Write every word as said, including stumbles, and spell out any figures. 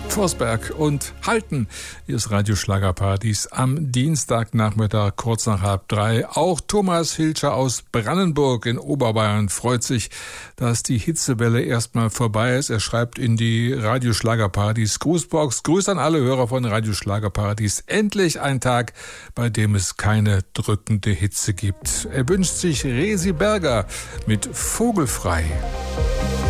Forsberg und Halten. Hier ist Radio Schlagerpartys am Dienstagnachmittag kurz nach halb drei. Auch Thomas Hilscher aus Brandenburg in Oberbayern freut sich, dass die Hitzewelle erstmal vorbei ist. Er schreibt in die Radio Schlagerpartys Grußbox: Grüß an alle Hörer von Radio Schlagerpartys. Endlich ein Tag, bei dem es keine drückende Hitze gibt. Er wünscht sich Resi Berger mit Vogelfrei.